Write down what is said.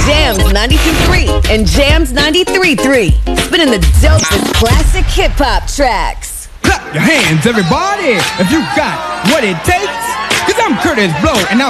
Jams 92.3 and Jams 93.3. Spinning the dopest classic hip-hop tracks. Clap your hands, everybody, if you got what it takes. Cause I'm Curtis Blow, and